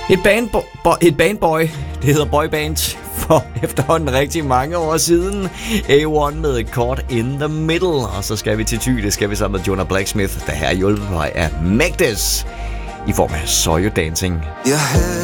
Et bandboy, det hedder boyband, for efterhånden rigtig mange år siden. A1 med Caught in the Middle. Og så skal vi til Thy, det skal vi sammen med Jonah Blacksmith, der her hjulpet på af Magdes i form af Saw You Dancing. Jeg havde